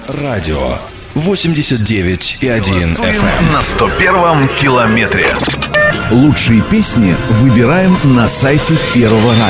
радио 89,1 FM. На 101-м километре. Лучшие песни выбираем на сайте Первого радио.